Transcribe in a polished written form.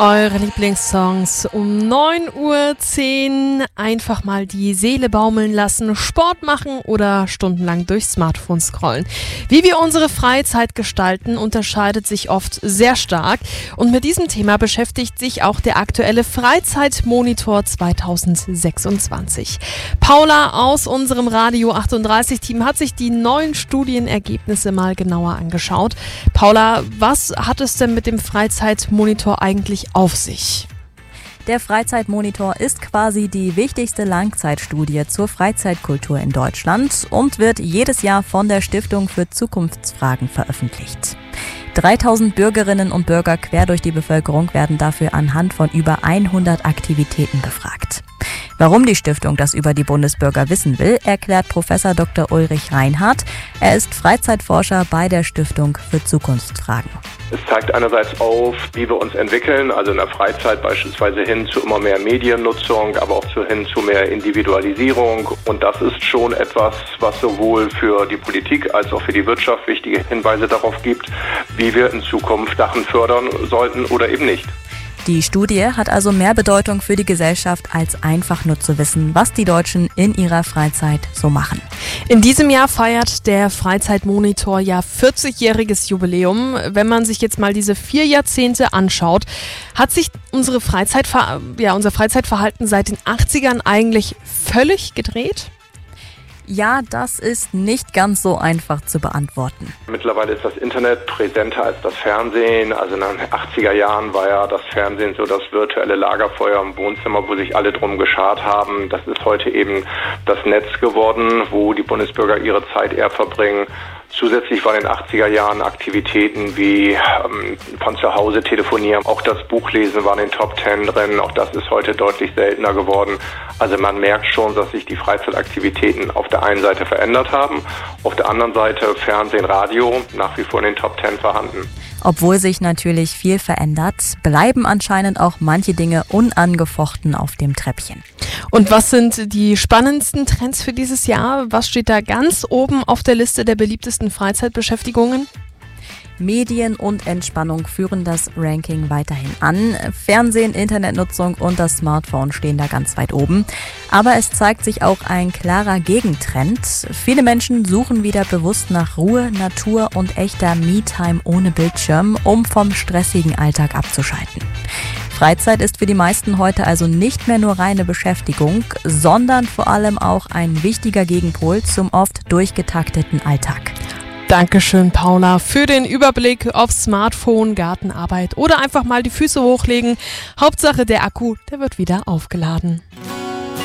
Eure Lieblingssongs um 9:10 Uhr. Einfach mal die Seele baumeln lassen, Sport machen oder stundenlang durch Smartphone scrollen. Wie wir unsere Freizeit gestalten, unterscheidet sich oft sehr stark. Und mit diesem Thema beschäftigt sich auch der aktuelle Freizeitmonitor 2026. Paula aus unserem Radio 38-Team hat sich die neuen Studienergebnisse mal genauer angeschaut. Paula, was hat es denn mit dem Freizeitmonitor eigentlich auf sich? Der Freizeitmonitor ist quasi die wichtigste Langzeitstudie zur Freizeitkultur in Deutschland und wird jedes Jahr von der Stiftung für Zukunftsfragen veröffentlicht. 3000 Bürgerinnen und Bürger quer durch die Bevölkerung werden dafür anhand von über 100 Aktivitäten befragt. Warum die Stiftung das über die Bundesbürger wissen will, erklärt Professor Dr. Ulrich Reinhardt. Er ist Freizeitforscher bei der Stiftung für Zukunftsfragen. Es zeigt einerseits auf, wie wir uns entwickeln, also in der Freizeit beispielsweise hin zu immer mehr Mediennutzung, aber auch hin zu mehr Individualisierung. Und das ist schon etwas, was sowohl für die Politik als auch für die Wirtschaft wichtige Hinweise darauf gibt, wie wir in Zukunft Sachen fördern sollten oder eben nicht. Die Studie hat also mehr Bedeutung für die Gesellschaft, als einfach nur zu wissen, was die Deutschen in ihrer Freizeit so machen. In diesem Jahr feiert der Freizeitmonitor ja 40-jähriges Jubiläum. Wenn man sich jetzt mal diese 4 Jahrzehnte anschaut, hat sich unser Freizeitverhalten seit den 80ern eigentlich völlig gedreht? Ja, das ist nicht ganz so einfach zu beantworten. Mittlerweile ist das Internet präsenter als das Fernsehen. Also in den 80er Jahren war ja das Fernsehen so das virtuelle Lagerfeuer im Wohnzimmer, wo sich alle drum geschart haben. Das ist heute eben das Netz geworden, wo die Bundesbürger ihre Zeit eher verbringen. Zusätzlich waren in den 80er Jahren Aktivitäten wie von zu Hause telefonieren, auch das Buchlesen war in den Top 10 drin, auch das ist heute deutlich seltener geworden. Also man merkt schon, dass sich die Freizeitaktivitäten auf der einen Seite verändert haben, auf der anderen Seite Fernsehen, Radio nach wie vor in den Top 10 vorhanden. Obwohl sich natürlich viel verändert, bleiben anscheinend auch manche Dinge unangefochten auf dem Treppchen. Und was sind die spannendsten Trends für dieses Jahr? Was steht da ganz oben auf der Liste der beliebtesten Freizeitbeschäftigungen? Medien und Entspannung führen das Ranking weiterhin an. Fernsehen, Internetnutzung und das Smartphone stehen da ganz weit oben. Aber es zeigt sich auch ein klarer Gegentrend. Viele Menschen suchen wieder bewusst nach Ruhe, Natur und echter Me-Time ohne Bildschirm, um vom stressigen Alltag abzuschalten. Freizeit ist für die meisten heute also nicht mehr nur reine Beschäftigung, sondern vor allem auch ein wichtiger Gegenpol zum oft durchgetakteten Alltag. Dankeschön, Paula, für den Überblick aufs Smartphone, Gartenarbeit oder einfach mal die Füße hochlegen. Hauptsache der Akku, der wird wieder aufgeladen.